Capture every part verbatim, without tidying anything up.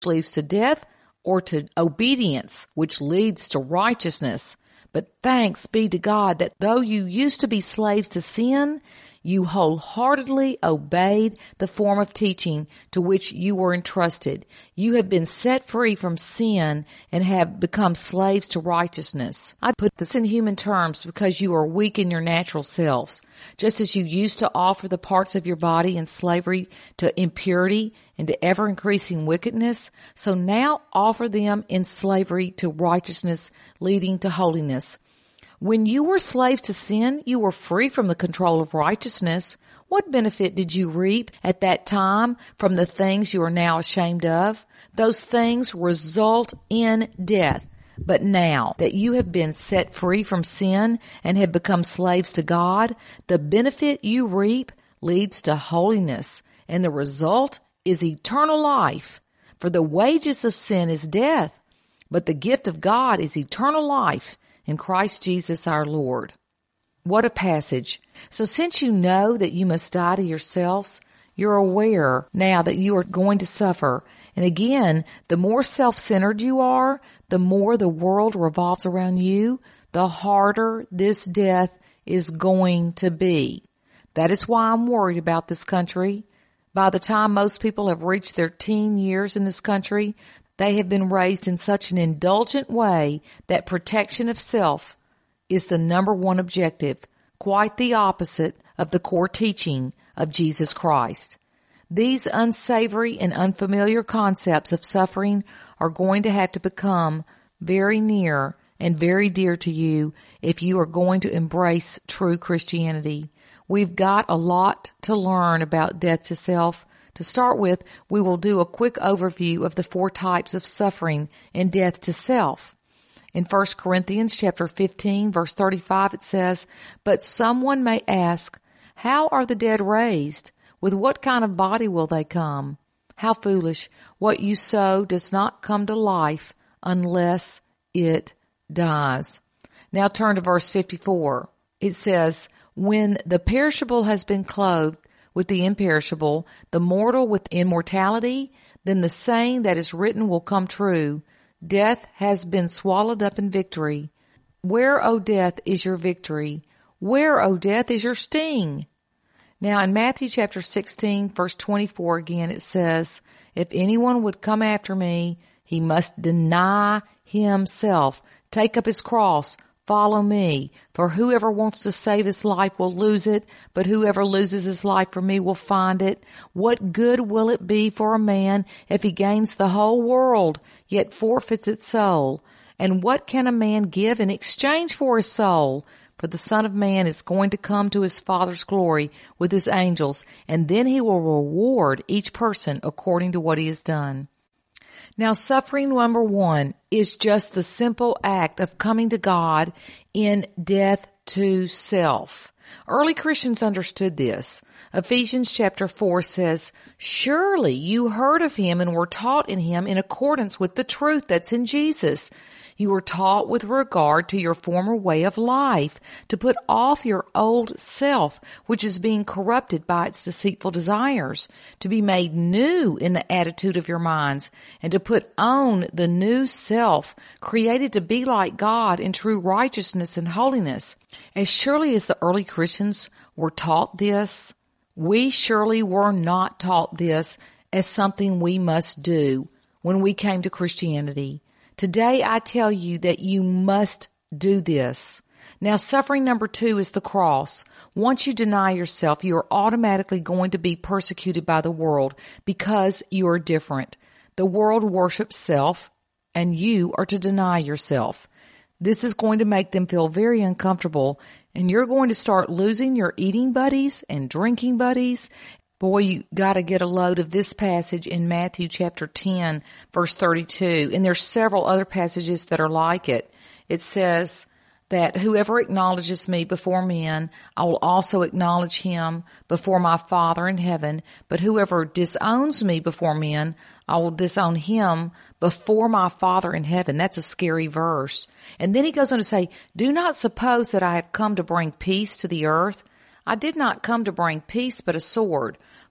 leads to death, or to obedience, which leads to righteousness. But thanks be to God that though you used to be slaves to sin, you wholeheartedly obeyed the form of teaching to which you were entrusted. You have been set free from sin and have become slaves to righteousness. I put this in human terms because you are weak in your natural selves. Just as you used to offer the parts of your body in slavery to impurity and to ever-increasing wickedness, so now offer them in slavery to righteousness leading to holiness. When you were slaves to sin, you were free from the control of righteousness. What benefit did you reap at that time from the things you are now ashamed of? Those things result in death. But now that you have been set free from sin and have become slaves to God, the benefit you reap leads to holiness, and the result is eternal life. For the wages of sin is death, but the gift of God is eternal life in Christ Jesus our Lord. What a passage. So since you know that you must die to yourselves, you're aware now that you are going to suffer. And again, the more self-centered you are, the more the world revolves around you, the harder this death is going to be. That is why I'm worried about this country. By the time most people have reached their teen years in this country, they have been raised in such an indulgent way that protection of self is the number one objective, quite the opposite of the core teaching of Jesus Christ. These unsavory and unfamiliar concepts of suffering are going to have to become very near and very dear to you if you are going to embrace true Christianity. We've got a lot to learn about death to self. To start with, we will do a quick overview of the four types of suffering and death to self. In First Corinthians chapter fifteen, verse thirty-five, it says, "But someone may ask, how are the dead raised? With what kind of body will they come? How foolish! What you sow does not come to life unless it dies." Now turn to verse fifty-four. It says, "When the perishable has been clothed with the imperishable, the mortal with immortality, then the saying that is written will come true. Death has been swallowed up in victory. Where, O death, is your victory? Where, O death, is your sting?" Now in Matthew chapter sixteen, verse twenty-four again, it says, "If anyone would come after me, he must deny himself, take up his cross, follow me. For whoever wants to save his life will lose it, but whoever loses his life for me will find it. What good will it be for a man if he gains the whole world, yet forfeits its soul? And what can a man give in exchange for his soul? For the Son of Man is going to come to his Father's glory with his angels, and then he will reward each person according to what he has done." Now, suffering number one is just the simple act of coming to God in death to self. Early Christians understood this. Ephesians chapter four says, "Surely you heard of him and were taught in him in accordance with the truth that's in Jesus. You were taught with regard to your former way of life, to put off your old self, which is being corrupted by its deceitful desires, to be made new in the attitude of your minds, and to put on the new self, created to be like God in true righteousness and holiness." As surely as the early Christians were taught this, we surely were not taught this as something we must do when we came to Christianity. Today I tell you that you must do this. Now, suffering number two is the cross. Once you deny yourself, you are automatically going to be persecuted by the world because you are different. The world worships self, and you are to deny yourself. This is going to make them feel very uncomfortable, and you're going to start losing your eating buddies and drinking buddies. Boy, you got to get a load of this passage in Matthew chapter ten, verse thirty-two. And there's several other passages that are like it. It says that whoever acknowledges me before men, I will also acknowledge him before my Father in heaven. But whoever disowns me before men, I will disown him before my Father in heaven. That's a scary verse. And then he goes on to say, "Do not suppose that I have come to bring peace to the earth. I did not come to bring peace, but a sword.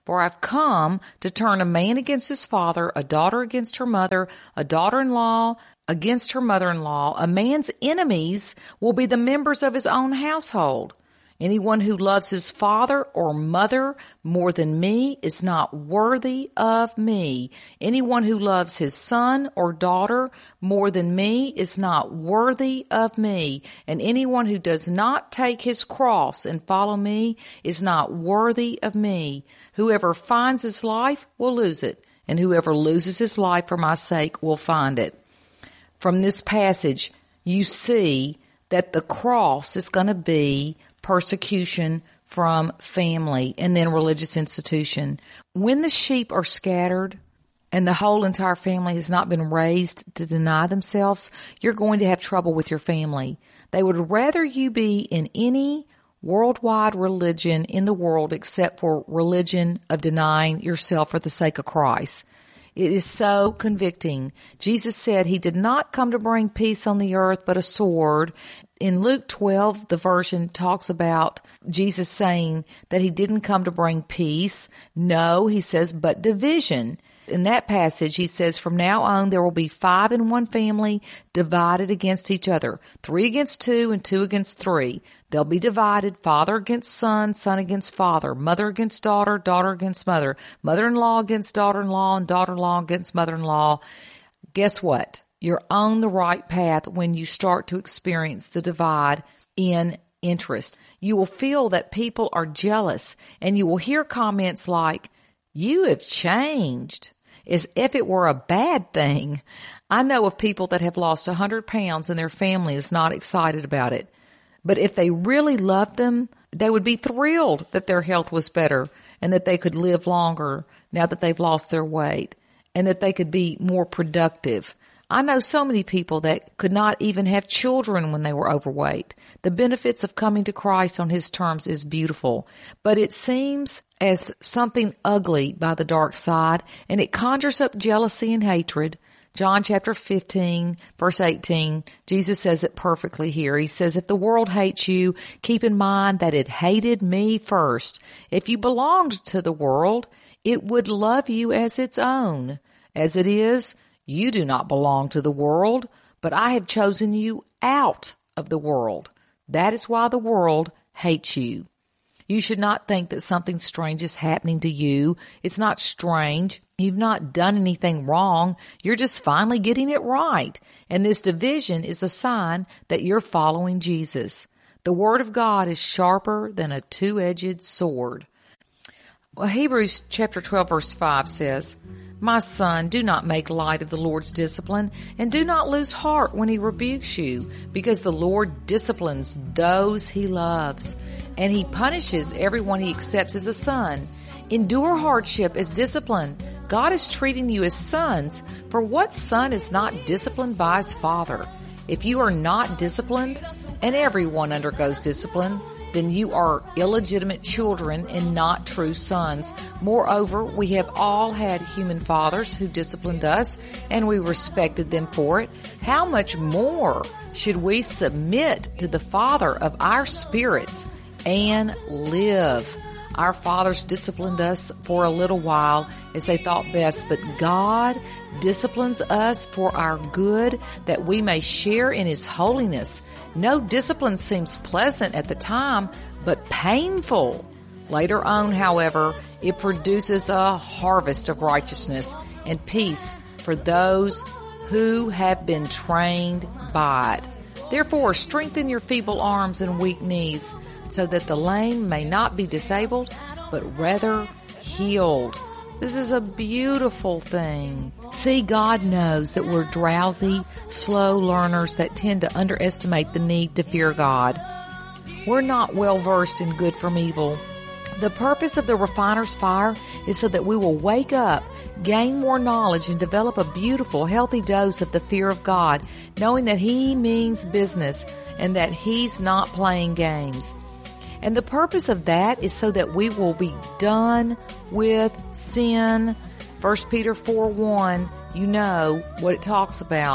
For I've come to turn a man against his father, a daughter against her mother, a daughter-in-law against her mother-in-law. A man's enemies will be the members of his own household. Anyone who loves his father or mother more than me is not worthy of me. Anyone who loves his son or daughter more than me is not worthy of me. And anyone who does not take his cross and follow me is not worthy of me. Whoever finds his life will lose it, and whoever loses his life for my sake will find it. From this passage, you see that the cross is going to be persecution from family and then religious institution. When the sheep are scattered and the whole entire family has not been raised to deny themselves, you're going to have trouble with your family. They would rather you be in any worldwide religion in the world except for religion of denying yourself for the sake of Christ. It is so convicting. Jesus said he did not come to bring peace on the earth, but a sword. In Luke twelve, the version talks about Jesus saying that he didn't come to bring peace. No, he says, but division. In that passage, he says, from now on, there will be five in one family divided against each other. Three against two and two against three. They'll be divided, father against son, son against father, mother against daughter, daughter against mother, mother-in-law against daughter-in-law, and daughter-in-law against mother-in-law. Guess what? You're on the right path when you start to experience the divide in interest. You will feel that people are jealous, and you will hear comments like, "You have changed," as if it were a bad thing. I know of people that have lost one hundred pounds and their family is not excited about it. But if they really loved them, they would be thrilled that their health was better and that they could live longer now that they've lost their weight and that they could be more productive. I know so many people that could not even have children when they were overweight. The benefits of coming to Christ on his terms is beautiful, but it seems as something ugly by the dark side, and it conjures up jealousy and hatred. John chapter fifteen, verse eighteen, Jesus says it perfectly here. He says, if the world hates you, keep in mind that it hated me first. If you belonged to the world, it would love you as its own. As it is, you do not belong to the world, but I have chosen you out of the world. That is why the world hates you. You should not think that something strange is happening to you. It's not strange. You've not done anything wrong. You're just finally getting it right. And this division is a sign that you're following Jesus. The Word of God is sharper than a two-edged sword. Well, Hebrews chapter twelve verse five says, my son, do not make light of the Lord's discipline, and do not lose heart when he rebukes you, because the Lord disciplines those he loves, and he punishes everyone he accepts as a son. Endure hardship as discipline. God is treating you as sons, for what son is not disciplined by his father? If you are not disciplined, and everyone undergoes discipline, then you are illegitimate children and not true sons. Moreover, we have all had human fathers who disciplined us, and we respected them for it. How much more should we submit to the Father of our spirits and live? Our fathers disciplined us for a little while as they thought best, but God disciplines us for our good, that we may share in his holiness. No discipline seems pleasant at the time, but painful. Later on, however, it produces a harvest of righteousness and peace for those who have been trained by it. Therefore, strengthen your feeble arms and weak knees, so that the lame may not be disabled, but rather healed. This is a beautiful thing. See, God knows that we're drowsy, slow learners that tend to underestimate the need to fear God. We're not well versed in good from evil. The purpose of the refiner's fire is so that we will wake up, gain more knowledge, and develop a beautiful, healthy dose of the fear of God, knowing that he means business and that he's not playing games. And the purpose of that is so that we will be done with sin. First Peter four one, you know what it talks about.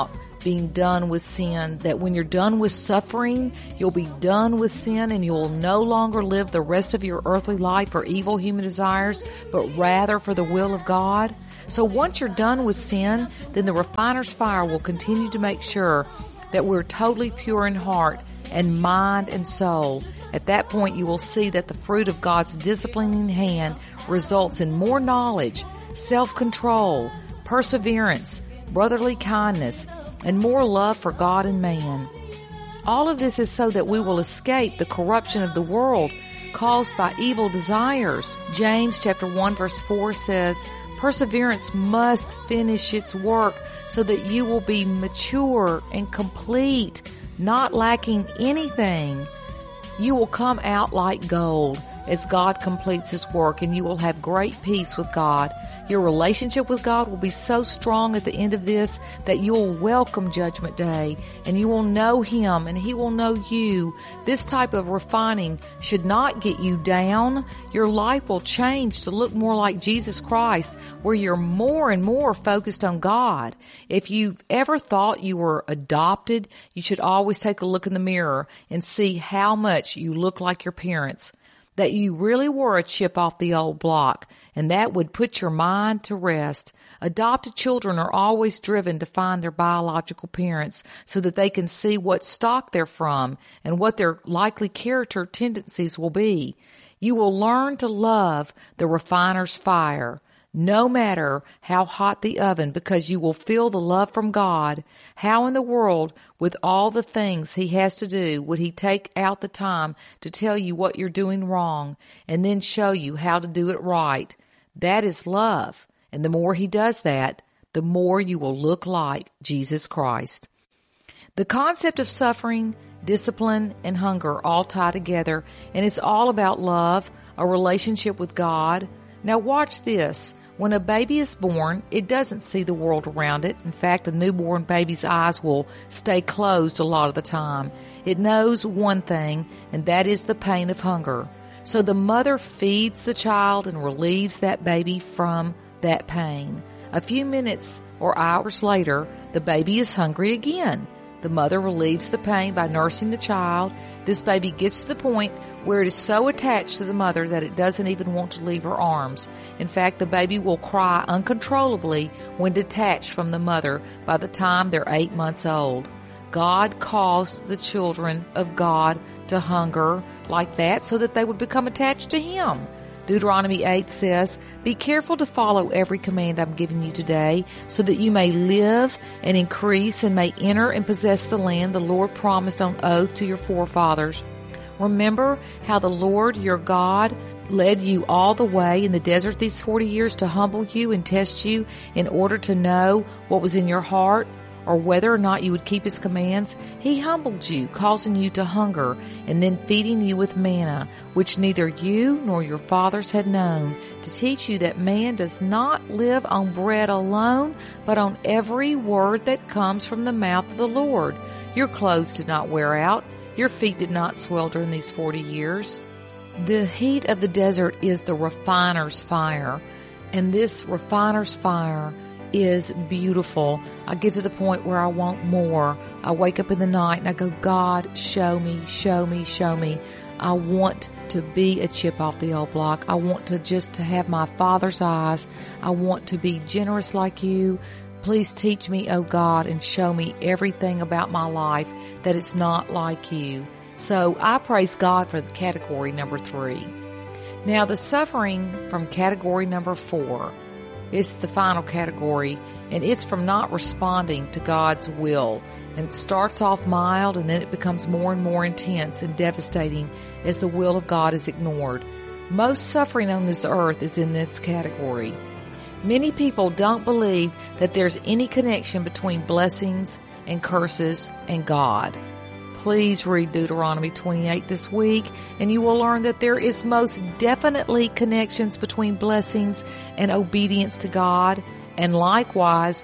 being done with sin, that when you're done with suffering, you'll be done with sin and you'll no longer live the rest of your earthly life for evil human desires, but rather for the will of God. So once you're done with sin, then the refiner's fire will continue to make sure that we're totally pure in heart and mind and soul. At that point, you will see that the fruit of God's disciplining hand results in more knowledge, self-control, perseverance, brotherly kindness, and more love for God and man. All of this is so that we will escape the corruption of the world caused by evil desires. James chapter one verse four says, perseverance must finish its work so that you will be mature and complete, not lacking anything. You will come out like gold as God completes His work, and you will have great peace with God. Your relationship with God will be so strong at the end of this that you will welcome Judgment Day, and you will know Him and He will know you. This type of refining should not get you down. Your life will change to look more like Jesus Christ, where you're more and more focused on God. If you've ever thought you were adopted, you should always take a look in the mirror and see how much you look like your parents, that you really were a chip off the old block, and that would put your mind to rest. Adopted children are always driven to find their biological parents so that they can see what stock they're from and what their likely character tendencies will be. You will learn to love the refiner's fire, no matter how hot the oven, because you will feel the love from God. How in the world, with all the things He has to do, would He take out the time to tell you what you're doing wrong and then show you how to do it right? That is love. And the more He does that, the more you will look like Jesus Christ. The concept of suffering, discipline, and hunger all tie together, and it's all about love, a relationship with God. Now watch this. When a baby is born, it doesn't see the world around it. In fact, a newborn baby's eyes will stay closed a lot of the time. It knows one thing, and that is the pain of hunger. So the mother feeds the child and relieves that baby from that pain. A few minutes or hours later, the baby is hungry again. The mother relieves the pain by nursing the child. This baby gets to the point where it is so attached to the mother that it doesn't even want to leave her arms. In fact, the baby will cry uncontrollably when detached from the mother by the time they're eight months old. God caused the children of God to hunger like that so that they would become attached to Him. Deuteronomy eight says, "Be careful to follow every command I'm giving you today, so that you may live and increase and may enter and possess the land the Lord promised on oath to your forefathers." Remember how the Lord your God led you all the way in the desert these forty years to humble you and test you in order to know what was in your heart, or whether or not you would keep His commands. He humbled you, causing you to hunger, and then feeding you with manna, which neither you nor your fathers had known, to teach you that man does not live on bread alone, but on every word that comes from the mouth of the Lord. Your clothes did not wear out. Your feet did not swell during these forty years. The heat of the desert is the refiner's fire, and this refiner's fire is beautiful. I get to the point where I want more. I wake up in the night and I go, God, show me, show me, show me. I want to be a chip off the old block. I want to just to have my Father's eyes. I want to be generous like you. Please teach me, oh God, and show me everything about my life that it's not like you. So I praise God for the category number three. Now the suffering from category number four. It's the final category, and it's from not responding to God's will. And it starts off mild, and then it becomes more and more intense and devastating as the will of God is ignored. Most suffering on this earth is in this category. Many people don't believe that there's any connection between blessings and curses and God. Please read Deuteronomy twenty-eight this week, and you will learn that there is most definitely connections between blessings and obedience to God, and likewise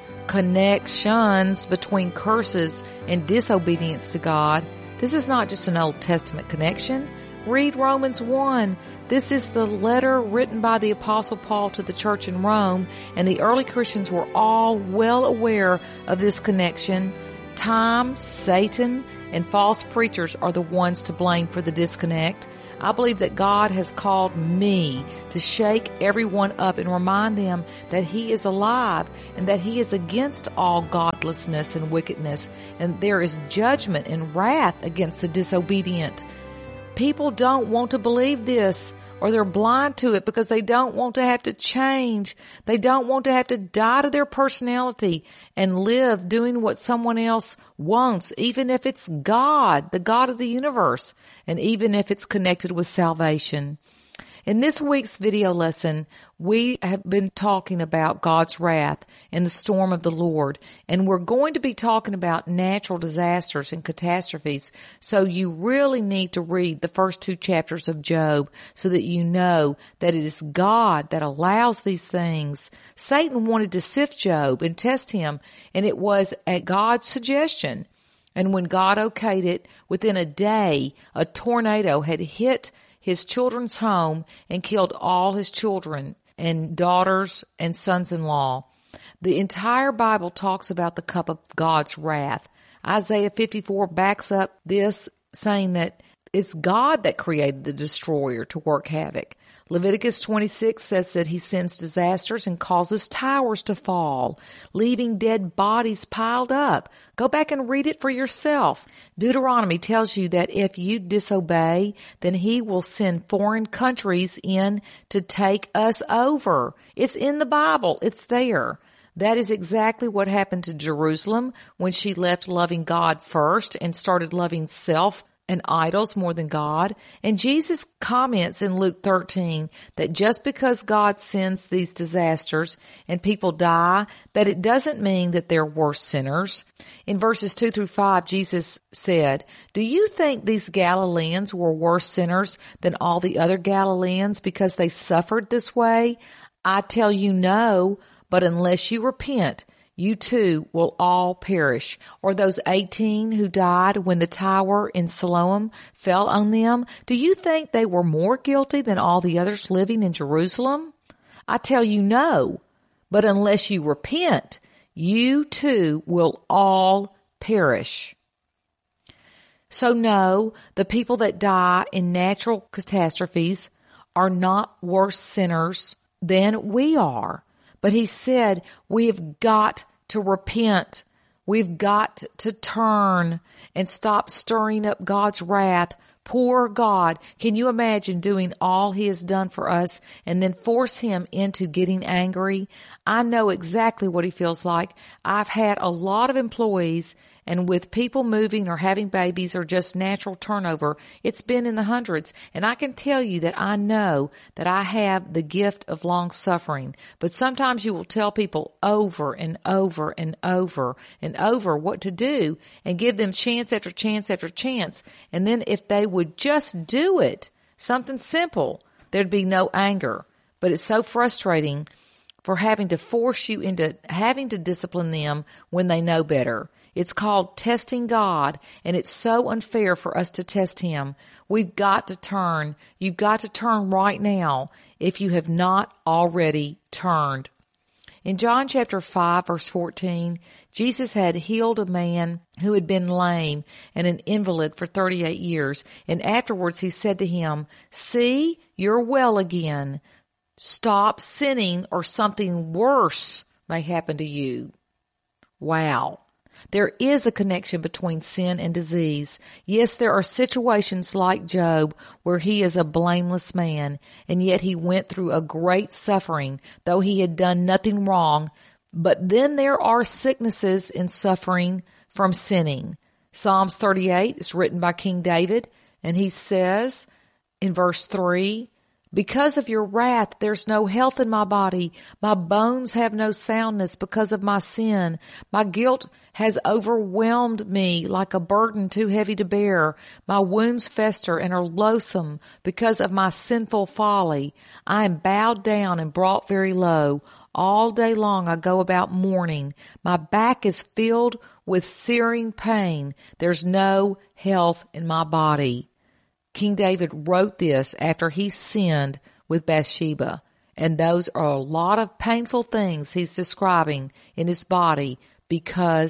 connections between curses and disobedience to God. This is not just an Old Testament connection. Read Romans one. This is the letter written by the Apostle Paul to the church in Rome, and the early Christians were all well aware of this connection. time, Satan, and false preachers are the ones to blame for the disconnect. I believe that God has called me to shake everyone up and remind them that He is alive and that He is against all godlessness and wickedness, and there is judgment and wrath against the disobedient. People don't want to believe this, or they're blind to it because they don't want to have to change. They don't want to have to die to their personality and live doing what someone else wants, even if it's God, the God of the universe, and even if it's connected with salvation. In this week's video lesson, we have been talking about God's wrath and the storm of the Lord, and we're going to be talking about natural disasters and catastrophes. So you really need to read the first two chapters of Job so that you know that it is God that allows these things. Satan wanted to sift Job and test him, and it was at God's suggestion. And when God okayed it, within a day, a tornado had hit his children's home and killed all his children and daughters and sons-in-law. The entire Bible talks about the cup of God's wrath. Isaiah fifty-four backs up this, saying that it's God that created the destroyer to work havoc. Leviticus twenty-six says that He sends disasters and causes towers to fall, leaving dead bodies piled up. Go back and read it for yourself. Deuteronomy tells you that if you disobey, then He will send foreign countries in to take us over. It's in the Bible. It's there. That is exactly what happened to Jerusalem when she left loving God first and started loving self and idols more than God. And Jesus comments in Luke thirteen that just because God sends these disasters and people die, that it doesn't mean that they're worse sinners. In verses two through five, Jesus said, "Do you think these Galileans were worse sinners than all the other Galileans because they suffered this way? I tell you no, but unless you repent, you too will all perish." Or those eighteen who died when the tower in Siloam fell on them, do you think they were more guilty than all the others living in Jerusalem? I tell you no, but unless you repent, you too will all perish. So no, the people that die in natural catastrophes are not worse sinners than we are. But He said we've got to repent. We've got to turn and stop stirring up God's wrath. Poor God. Can you imagine doing all He has done for us and then force Him into getting angry? I know exactly what He feels like. I've had a lot of employees, and with people moving or having babies or just natural turnover, it's been in the hundreds. And I can tell you that I know that I have the gift of long suffering. But sometimes you will tell people over and over and over and over what to do and give them chance after chance after chance. And then if they would just do it, something simple, there'd be no anger. But it's so frustrating for having to force you into having to discipline them when they know better. It's called testing God, and it's so unfair for us to test Him. We've got to turn. You've got to turn right now if you have not already turned. In John chapter five, verse fourteen, Jesus had healed a man who had been lame and an invalid for thirty-eight years. And afterwards He said to him, "See, you're well again. Stop sinning or something worse may happen to you." Wow. There is a connection between sin and disease. Yes, there are situations like Job where he is a blameless man, and yet he went through a great suffering, though he had done nothing wrong. But then there are sicknesses and suffering from sinning. Psalms thirty-eight is written by King David, and he says in verse three, "Because of your wrath, there's no health in my body. My bones have no soundness because of my sin. My guilt has overwhelmed me like a burden too heavy to bear. My wounds fester and are loathsome because of my sinful folly. I am bowed down and brought very low. All day long I go about mourning. My back is filled with searing pain. There's no health in my body." King David wrote this after he sinned with Bathsheba. And those are a lot of painful things he's describing in his body because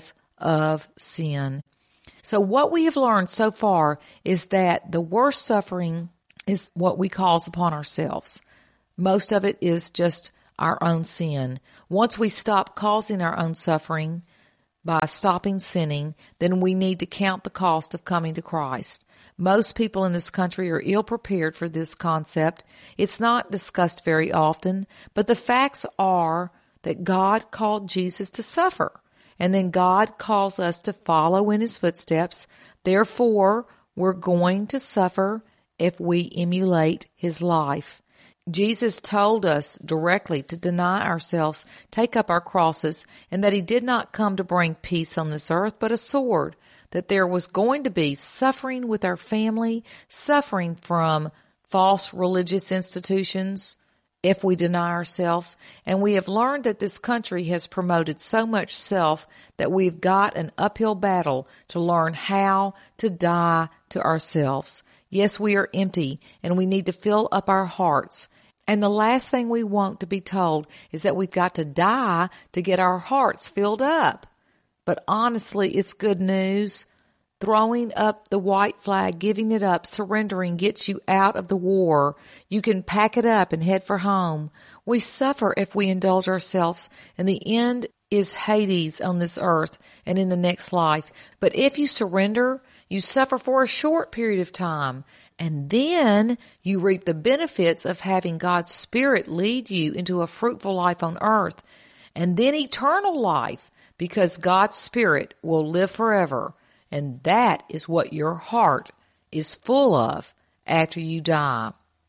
of sin. So what we have learned so far is that the worst suffering is what we cause upon ourselves. Most of it is just our own sin. Once we stop causing our own suffering by stopping sinning, then we need to count the cost of coming to Christ. Most people in this country are ill prepared for this concept. It's not discussed very often, but the facts are that God called Jesus to suffer, and then God calls us to follow in his footsteps. Therefore, we're going to suffer if we emulate his life. Jesus told us directly to deny ourselves, take up our crosses, and that he did not come to bring peace on this earth, but a sword, that there was going to be suffering with our family, suffering from false religious institutions if we deny ourselves. And we have learned that this country has promoted so much self that we've got an uphill battle to learn how to die to ourselves. Yes, we are empty, and we need to fill up our hearts. And the last thing we want to be told is that we've got to die to get our hearts filled up. But honestly, it's good news. Throwing up the white flag, giving it up, surrendering gets you out of the war. You can pack it up and head for home. We suffer if we indulge ourselves, and the end is Hades on this earth and in the next life. But if you surrender, you suffer for a short period of time, and then you reap the benefits of having God's Spirit lead you into a fruitful life on earth, and then eternal life, because God's Spirit will live forever, and that is what your heart is full of after you die.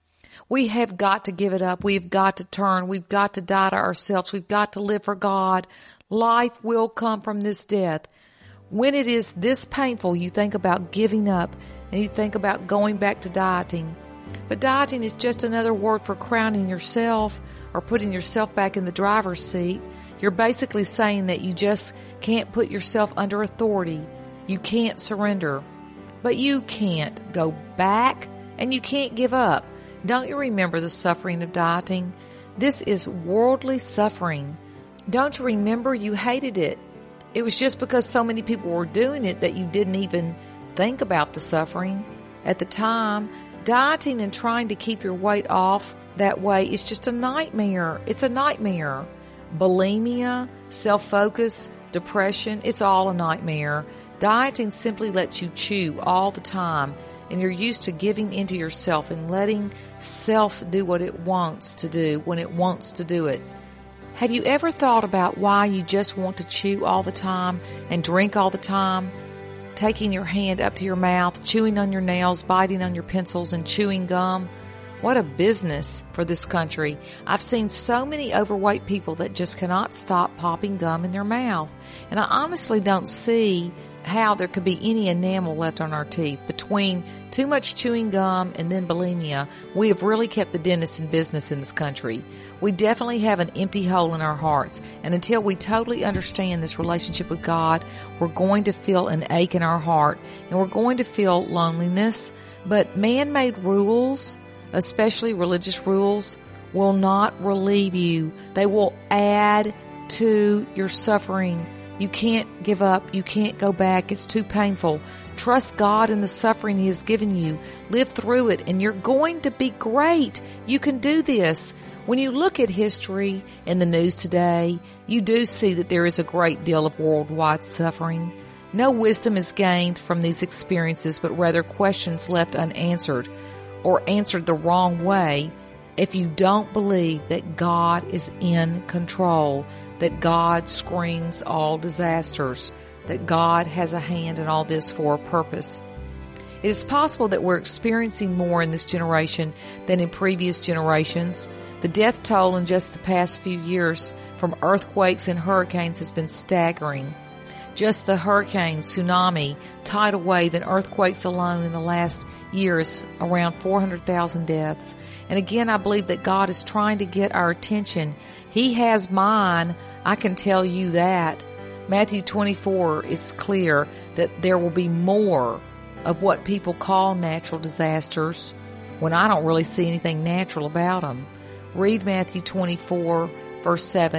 We have got to give it up. We've got to turn. We've got to die to ourselves. We've got to live for God. Life will come from this death. When it is this painful, you think about giving up, and you think about going back to dieting. But dieting is just another word for crowning yourself or putting yourself back in the driver's seat. You're basically saying that you just can't put yourself under authority. You can't surrender. But you can't go back, and you can't give up. Don't you remember the suffering of dieting? This is worldly suffering. Don't you remember you hated it? It was just because so many people were doing it that you didn't even think about the suffering. At the time, dieting and trying to keep your weight off that way is just a nightmare. It's a nightmare. Bulimia, self-focus, depression, it's all a nightmare. Dieting simply lets you chew all the time, and you're used to giving into yourself and letting self do what it wants to do when it wants to do it. Have you ever thought about why you just want to chew all the time and drink all the time? Taking your hand up to your mouth, chewing on your nails, biting on your pencils, and chewing gum? What a business for this country. I've seen so many overweight people that just cannot stop popping gum in their mouth. And I honestly don't see how there could be any enamel left on our teeth. Between too much chewing gum and then bulimia, we have really kept the dentist in business in this country. We definitely have an empty hole in our hearts, and until we totally understand this relationship with God, we're going to feel an ache in our heart, and we're going to feel loneliness. But man-made rules, especially religious rules, will not relieve you. They will add to your suffering. You can't give up. You can't go back. It's too painful. Trust God in the suffering He has given you. Live through it, and you're going to be great. You can do this. When you look at history and the news today, you do see that there is a great deal of worldwide suffering. No wisdom is gained from these experiences, but rather questions left unanswered or answered the wrong way if you don't believe that God is in control, that God screens all disasters, that God has a hand in all this for a purpose. It is possible that we're experiencing more in this generation than in previous generations. The death toll in just the past few years from earthquakes and hurricanes has been staggering. Just the hurricanes, tsunami, tidal wave, and earthquakes alone in the last years, around four hundred thousand deaths. And again, I believe that God is trying to get our attention. He has mine. I can tell you that. Matthew twenty-four is clear that there will be more of what people call natural disasters when I don't really see anything natural about them. Read Matthew twenty-four, verse seven.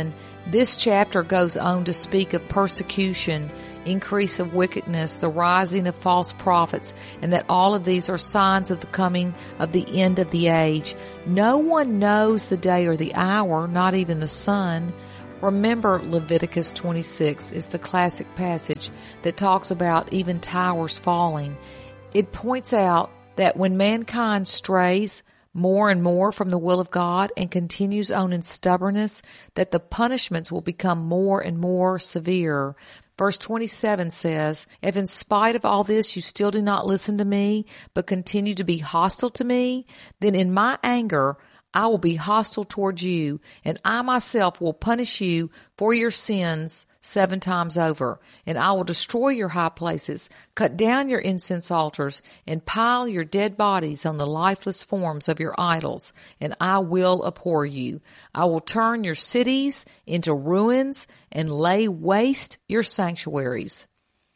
This chapter goes on to speak of persecution, increase of wickedness, the rising of false prophets, and that all of these are signs of the coming of the end of the age. No one knows the day or the hour, not even the Son. Remember, Leviticus twenty-six is the classic passage that talks about even towers falling. It points out that when mankind strays more and more from the will of God and continues on in stubbornness, that the punishments will become more and more severe. Verse twenty-seven says, "If in spite of all this you still do not listen to me, but continue to be hostile to me, then in my anger I will be hostile towards you, and I myself will punish you for your sins seven times over. And I will destroy your high places, cut down your incense altars, and pile your dead bodies on the lifeless forms of your idols, and I will abhor you. I will turn your cities into ruins and lay waste your sanctuaries."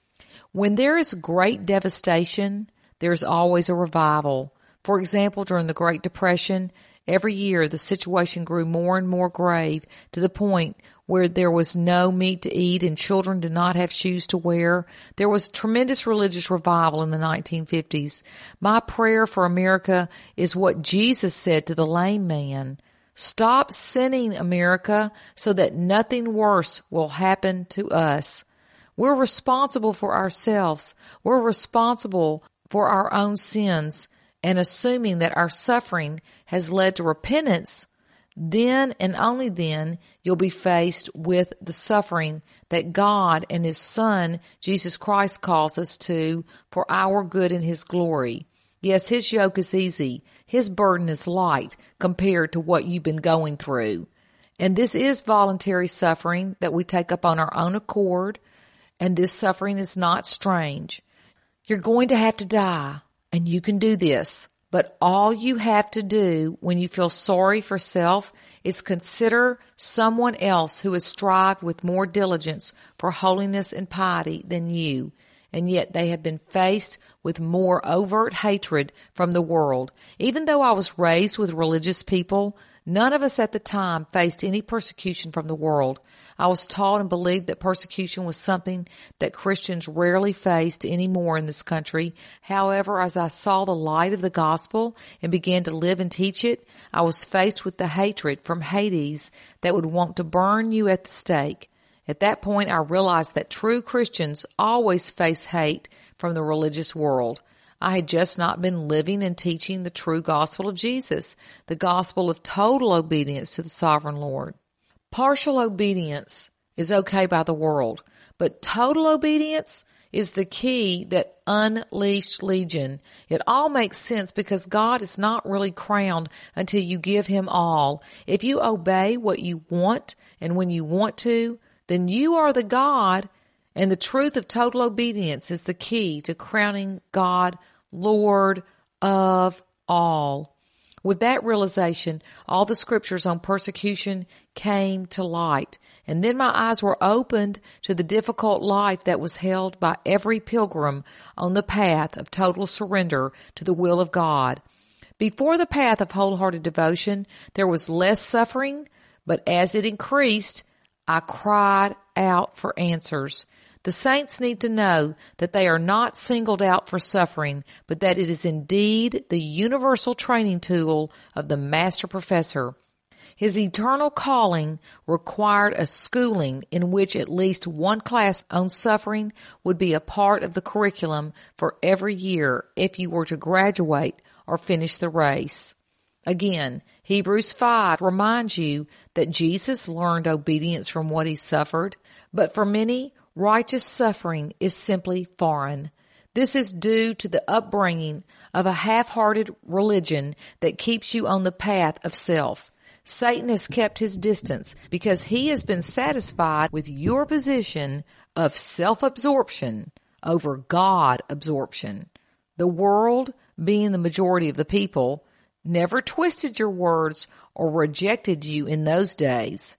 When there is great devastation, there is always a revival. For example, during the Great Depression, every year the situation grew more and more grave to the point where there was no meat to eat and children did not have shoes to wear. There was tremendous religious revival in the nineteen fifties. My prayer for America is what Jesus said to the lame man. Stop sinning, America, so that nothing worse will happen to us. We're responsible for ourselves. We're responsible for our own sins. And assuming that our suffering has led to repentance, then and only then you'll be faced with the suffering that God and His Son, Jesus Christ, calls us to for our good and His glory. Yes, His yoke is easy. His burden is light compared to what you've been going through. And this is voluntary suffering that we take up on our own accord, and this suffering is not strange. You're going to have to die. And you can do this, but all you have to do when you feel sorry for self is consider someone else who has strived with more diligence for holiness and piety than you, and yet they have been faced with more overt hatred from the world. Even though I was raised with religious people, none of us at the time faced any persecution from the world. I was taught and believed that persecution was something that Christians rarely faced anymore in this country. However, as I saw the light of the gospel and began to live and teach it, I was faced with the hatred from Hades that would want to burn you at the stake. At that point, I realized that true Christians always face hate from the religious world. I had just not been living and teaching the true gospel of Jesus, the gospel of total obedience to the sovereign Lord. Partial obedience is okay by the world, but total obedience is the key that unleashed Legion. It all makes sense because God is not really crowned until you give Him all. If you obey what you want and when you want to, then you are the God, and the truth of total obedience is the key to crowning God Lord of all. With that realization, all the scriptures on persecution came to light, and then my eyes were opened to the difficult life that was held by every pilgrim on the path of total surrender to the will of God. Before the path of wholehearted devotion, there was less suffering, but as it increased, I cried out for answers. The saints need to know that they are not singled out for suffering, but that it is indeed the universal training tool of the Master Professor. His eternal calling required a schooling in which at least one class on suffering would be a part of the curriculum for every year if you were to graduate or finish the race. Again, Hebrews five reminds you that Jesus learned obedience from what He suffered, but for many, righteous suffering is simply foreign. This is due to the upbringing of a half-hearted religion that keeps you on the path of self. Satan has kept his distance because he has been satisfied with your position of self-absorption over God-absorption. The world, being the majority of the people, never twisted your words or rejected you in those days.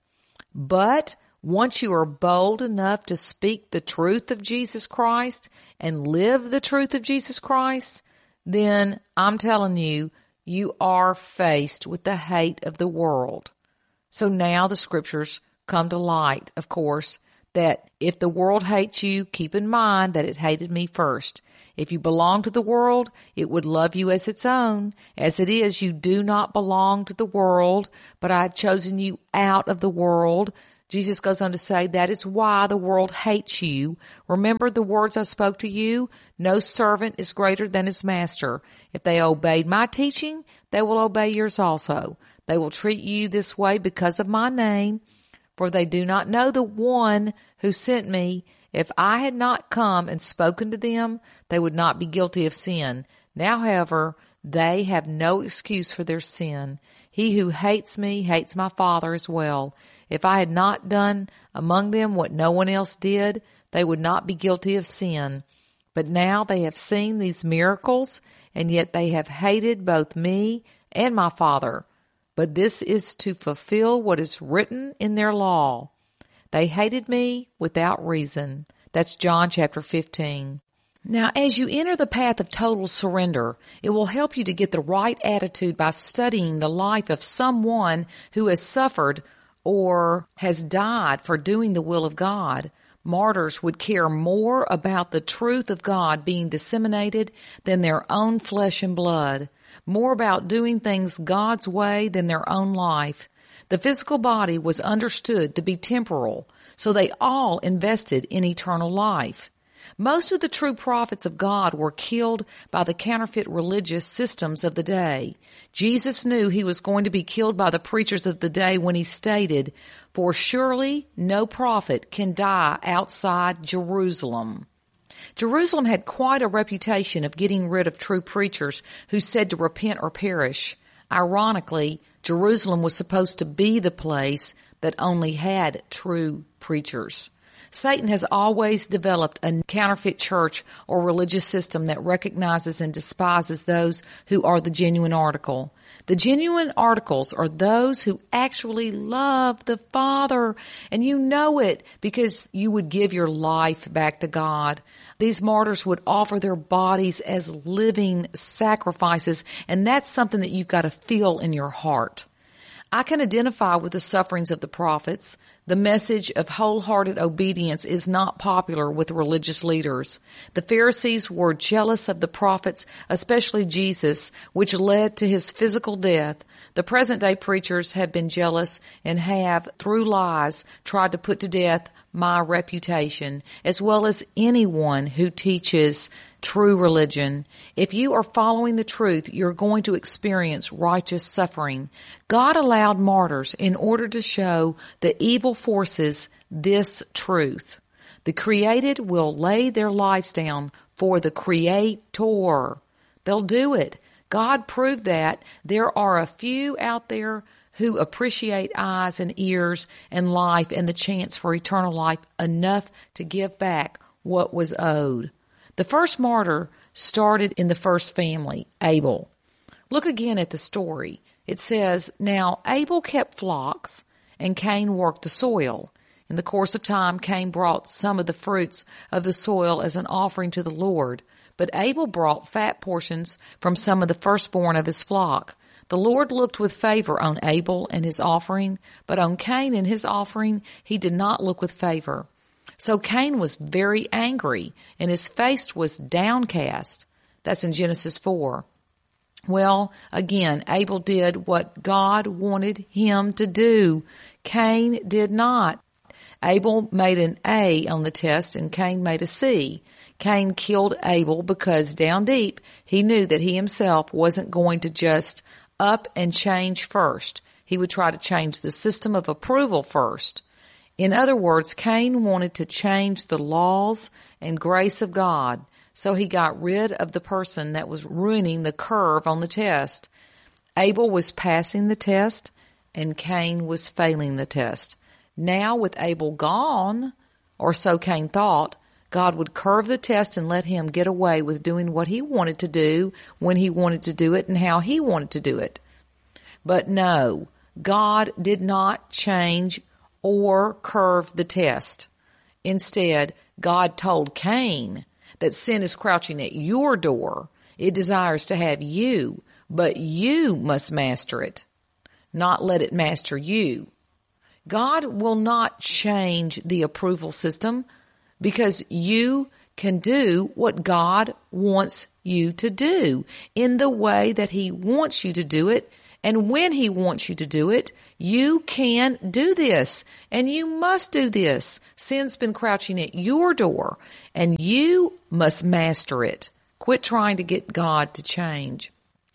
But once you are bold enough to speak the truth of Jesus Christ and live the truth of Jesus Christ, then I'm telling you, you are faced with the hate of the world. So now the scriptures come to light, of course, that if the world hates you, keep in mind that it hated me first. If you belong to the world, it would love you as its own. As it is, you do not belong to the world, but I have chosen you out of the world. Jesus goes on to say, that is why the world hates you. Remember the words I spoke to you? No servant is greater than his master. If they obeyed my teaching, they will obey yours also. They will treat you this way because of my name, for they do not know the one who sent me. If I had not come and spoken to them, they would not be guilty of sin. Now, however, they have no excuse for their sin. He who hates me hates my Father as well. If I had not done among them what no one else did, they would not be guilty of sin. But now they have seen these miracles, and yet they have hated both me and my Father. But this is to fulfill what is written in their law. They hated me without reason. That's John chapter fifteen. Now, as you enter the path of total surrender, it will help you to get the right attitude by studying the life of someone who has suffered or has died for doing the will of God. Martyrs would care more about the truth of God being disseminated than their own flesh and blood, more about doing things God's way than their own life. The physical body was understood to be temporal, so they all invested in eternal life. Most of the true prophets of God were killed by the counterfeit religious systems of the day. Jesus knew he was going to be killed by the preachers of the day when he stated, "For surely no prophet can die outside Jerusalem." Jerusalem had quite a reputation of getting rid of true preachers who said to repent or perish. Ironically, Jerusalem was supposed to be the place that only had true preachers. Satan has always developed a counterfeit church or religious system that recognizes and despises those who are the genuine article. The genuine articles are those who actually love the Father, and you know it because you would give your life back to God. These martyrs would offer their bodies as living sacrifices, and that's something that you've got to feel in your heart. I can identify with the sufferings of the prophets. The message of wholehearted obedience is not popular with religious leaders. The Pharisees were jealous of the prophets, especially Jesus, which led to his physical death. The present-day preachers have been jealous and have, through lies, tried to put to death my reputation, as well as anyone who teaches true religion. If you are following the truth, you're going to experience righteous suffering. God allowed martyrs in order to show the evil forces this truth. The created will lay their lives down for the Creator. They'll do it. God proved that. There are a few out there who appreciate eyes and ears and life and the chance for eternal life enough to give back what was owed. The first martyr started in the first family, Abel. Look again at the story. It says, "Now Abel kept flocks, and Cain worked the soil. In the course of time, Cain brought some of the fruits of the soil as an offering to the Lord, but Abel brought fat portions from some of the firstborn of his flock. The Lord looked with favor on Abel and his offering, but on Cain and his offering he did not look with favor. So Cain was very angry, and his face was downcast." That's in Genesis four. Well, again, Abel did what God wanted him to do. Cain did not. Abel made an A on the test, and Cain made a C. Cain killed Abel because down deep he knew that he himself wasn't going to just up and change first. He would try to change the system of approval first. In other words, Cain wanted to change the laws and grace of God, so he got rid of the person that was ruining the curve on the test. Abel was passing the test, and Cain was failing the test. Now, with Abel gone, or so Cain thought, God would curve the test and let him get away with doing what he wanted to do, when he wanted to do it, and how he wanted to do it. But no, God did not change or curve the test. Instead, God told Cain that sin is crouching at your door. It desires to have you, but you must master it, not let it master you. God will not change the approval system because you can do what God wants you to do in the way that He wants you to do it. And when He wants you to do it, you can do this and you must do this. Sin's been crouching at your door and you must master it. Quit trying to get God to change.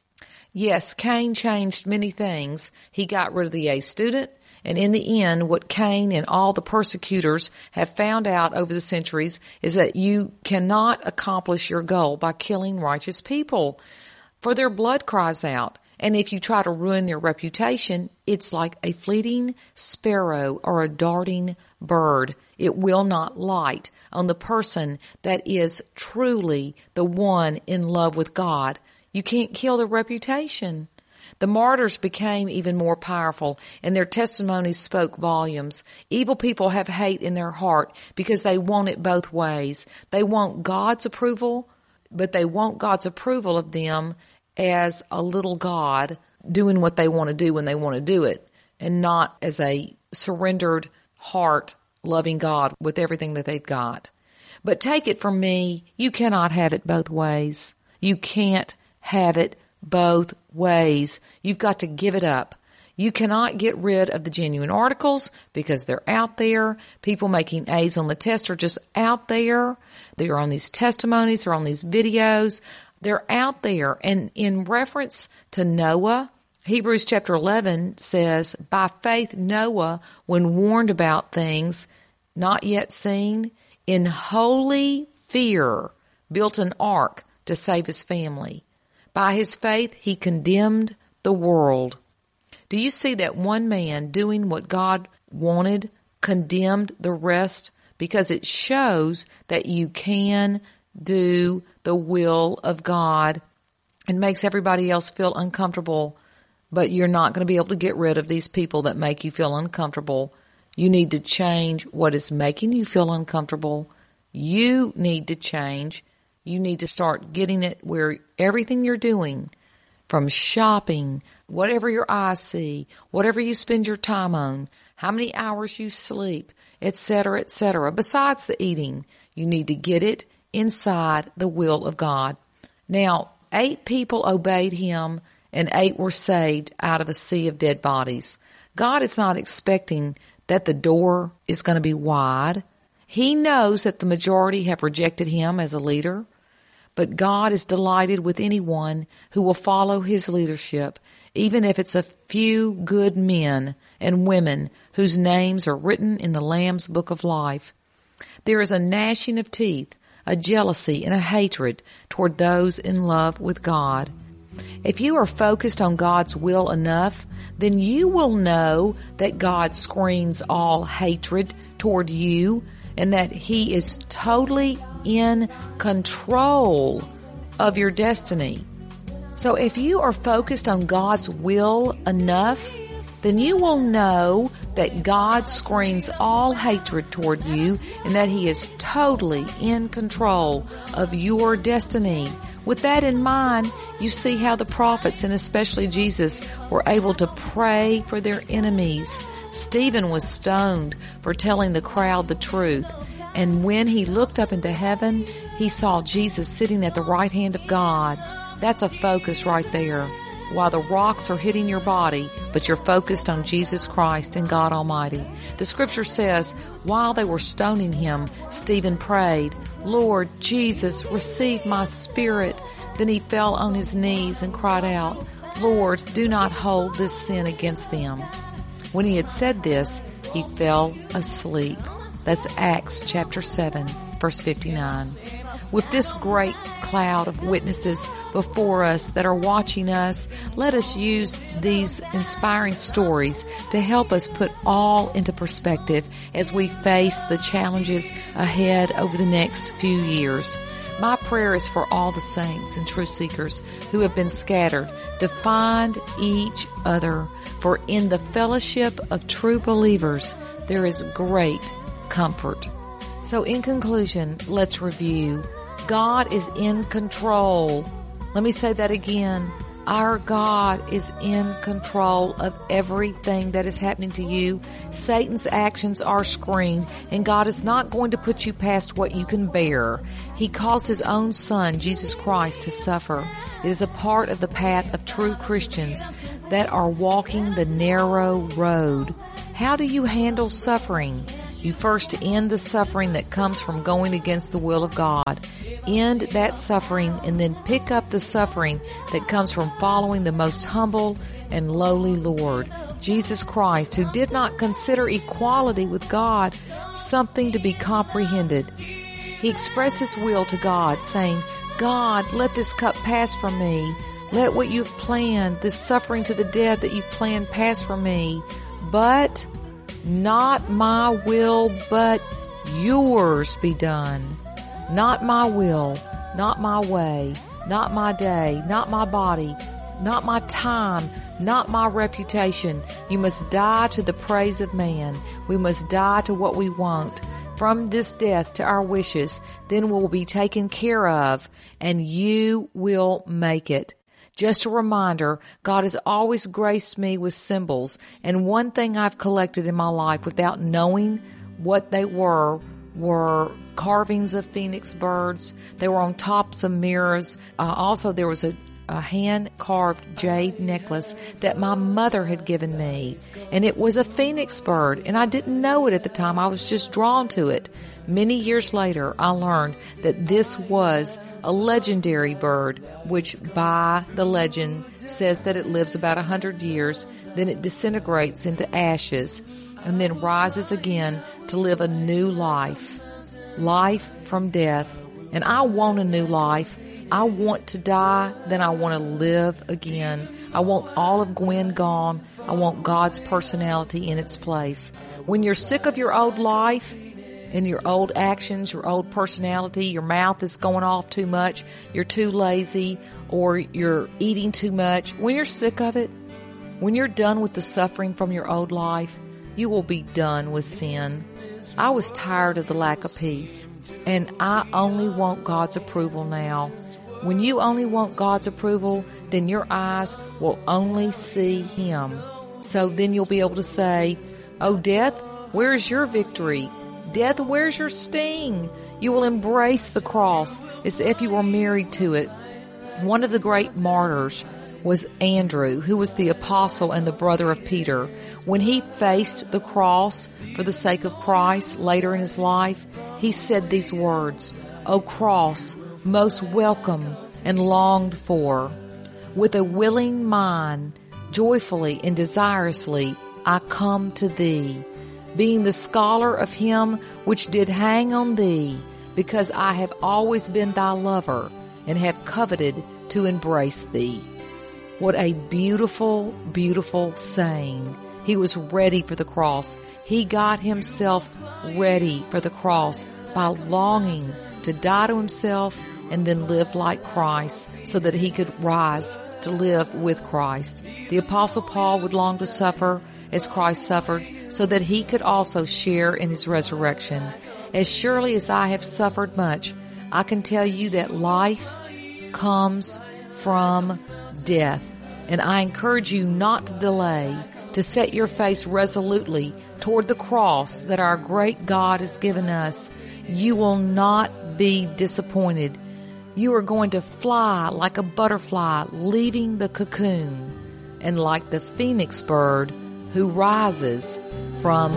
Yes, Cain changed many things. He got rid of the A student. And in the end, what Cain and all the persecutors have found out over the centuries is that you cannot accomplish your goal by killing righteous people, for their blood cries out. And if you try to ruin their reputation, it's like a fleeting sparrow or a darting bird. It will not light on the person that is truly the one in love with God. You can't kill the reputation. The martyrs became even more powerful, and their testimonies spoke volumes. Evil people have hate in their heart because they want it both ways. They want God's approval, but they want God's approval of them as a little God doing what they want to do when they want to do it, and not as a surrendered heart loving God with everything that they've got. But take it from me, you cannot have it both ways. You can't have it both ways. You've got to give it up. You cannot get rid of the genuine articles because they're out there. People making A's on the test are just out there. They're on these testimonies. They're on these videos. They're out there. And in reference to Noah, Hebrews chapter eleven says, by faith Noah, when warned about things not yet seen, in holy fear built an ark to save his family. By his faith, he condemned the world. Do you see that one man doing what God wanted condemned the rest? Because it shows that you can do the will of God and makes everybody else feel uncomfortable, but you're not going to be able to get rid of these people that make you feel uncomfortable. You need to change what is making you feel uncomfortable. You need to change. You need to start getting it where everything you're doing, from shopping, whatever your eyes see, whatever you spend your time on, how many hours you sleep, et cetera, et cetera, besides the eating, you need to get it inside the will of God. Now, eight people obeyed Him and eight were saved out of a sea of dead bodies. God is not expecting that the door is going to be wide. He knows that the majority have rejected Him as a leader. But God is delighted with anyone who will follow His leadership, even if it's a few good men and women whose names are written in the Lamb's book of life. There is a gnashing of teeth, a jealousy, and a hatred toward those in love with God. If you are focused on God's will enough, then you will know that God screens all hatred toward you and that He is totally in control of your destiny. So if you are focused on God's will enough, then you will know that God screens all hatred toward you and that He is totally in control of your destiny. With that in mind, you see how the prophets, and especially Jesus, were able to pray for their enemies. Stephen was stoned for telling the crowd the truth. And when he looked up into heaven, he saw Jesus sitting at the right hand of God. That's a focus right there. While the rocks are hitting your body, but you're focused on Jesus Christ and God Almighty. The scripture says, while they were stoning him, Stephen prayed, Lord Jesus, receive my spirit. Then he fell on his knees and cried out, Lord, do not hold this sin against them. When he had said this, he fell asleep. That's Acts chapter seven, verse fifty-nine. With this great cloud of witnesses before us that are watching us, let us use these inspiring stories to help us put all into perspective as we face the challenges ahead over the next few years. My prayer is for all the saints and truth seekers who have been scattered to find each other, for in the fellowship of true believers there is great comfort. So in conclusion, let's review. God is in control. Let me say that again. Our God is in control of everything that is happening to you. Satan's actions are screened, and God is not going to put you past what you can bear. He caused His own Son, Jesus Christ, to suffer. It is a part of the path of true Christians that are walking the narrow road. How do you handle suffering? You first end the suffering that comes from going against the will of God. End that suffering and then pick up the suffering that comes from following the most humble and lowly Lord, Jesus Christ, who did not consider equality with God something to be comprehended. He expressed His will to God, saying, God, let this cup pass from me. Let what you've planned, this suffering to the death that you've planned, pass from me. But not my will, but yours be done. Not my will, not my way, not my day, not my body, not my time, not my reputation. You must die to the praise of man. We must die to what we want. From this death to our wishes, then we'll be taken care of, and you will make it. Just a reminder, God has always graced me with symbols, and one thing I've collected in my life without knowing what they were were carvings of phoenix birds. They were on tops of mirrors. Uh, also, there was a, a hand-carved jade necklace that my mother had given me, and it was a phoenix bird, and I didn't know it at the time. I was just drawn to it. Many years later, I learned that this was a legendary bird, which by the legend says that it lives about a hundred years, then it disintegrates into ashes, and then rises again to live a new life. Life from death. And I want a new life. I want to die, then I want to live again. I want all of Gwen gone. I want God's personality in its place. When you're sick of your old life, and your old actions, your old personality, your mouth is going off too much, you're too lazy, or you're eating too much, when you're sick of it, when you're done with the suffering from your old life, you will be done with sin. I was tired of the lack of peace, and I only want God's approval now. When you only want God's approval, then your eyes will only see Him. So then you'll be able to say, oh, death, where's your victory? Death, where's your sting? You will embrace the cross as if you were married to it. One of the great martyrs was Andrew, who was the apostle and the brother of Peter. When he faced the cross for the sake of Christ later in his life, he said these words, O cross, most welcome and longed for, with a willing mind, joyfully and desirously, I come to thee. Being the scholar of him which did hang on thee, because I have always been thy lover, and have coveted to embrace thee. What a beautiful, beautiful saying. He was ready for the cross. He got himself ready for the cross by longing to die to himself and then live like Christ so that he could rise to live with Christ. The Apostle Paul would long to suffer as Christ suffered, so that he could also share in his resurrection. As surely as I have suffered much, I can tell you that life comes from death. And I encourage you not to delay, to set your face resolutely toward the cross that our great God has given us. You will not be disappointed. You are going to fly like a butterfly leaving the cocoon, and like the phoenix bird who rises from